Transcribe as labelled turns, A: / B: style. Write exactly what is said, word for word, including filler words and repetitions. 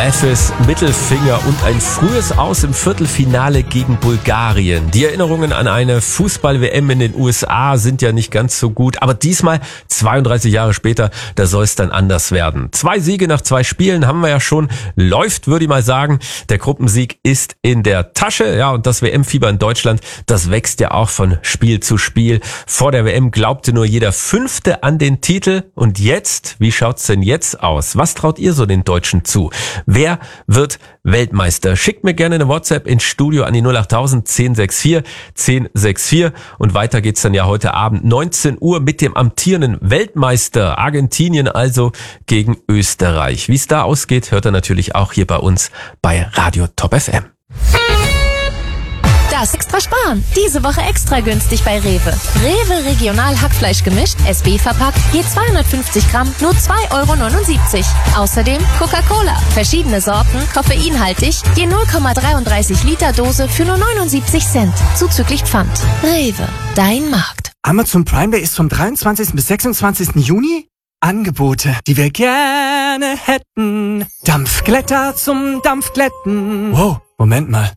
A: Efes, Mittelfinger und ein frühes Aus im Viertelfinale gegen Bulgarien. Die Erinnerungen an eine Fußball-W M in den U S A sind ja nicht ganz so gut, aber diesmal, zweiunddreißig Jahre später, da soll es dann anders werden. Zwei Siege nach zwei Spielen haben wir ja schon. Läuft, würde ich mal sagen. Der Gruppensieg ist in der Tasche. Ja, und das W M-Fieber in Deutschland, das wächst ja auch von Spiel zu Spiel. Vor der W M glaubte nur jeder Fünfte an den Titel. Und jetzt, wie schaut's denn jetzt aus? Was traut ihr so den Deutschen zu? Wer wird Weltmeister? Schickt mir gerne eine WhatsApp ins Studio an die null achttausend zehn sechs vier zehn sechs vier. Und weiter geht's dann ja heute Abend neunzehn Uhr mit dem amtierenden Weltmeister Argentinien, also gegen Österreich. Wie es da ausgeht, hört er natürlich auch hier bei uns bei Radio Top F M.
B: Das extra sparen. Diese Woche extra günstig bei Rewe. Rewe Regional Hackfleisch gemischt, S B verpackt, je zweihundertfünfzig Gramm, nur zwei Euro neunundsiebzig. Außerdem Coca-Cola. Verschiedene Sorten, koffeinhaltig, je null Komma dreiunddreißig Liter Dose für nur neunundsiebzig Cent. Zuzüglich Pfand. Rewe, dein Markt.
C: Amazon Prime Day ist vom dreiundzwanzigsten bis sechsundzwanzigsten Juni. Angebote, die wir gerne hätten. Dampfglätter zum Dampfglätten. Wow, Moment mal.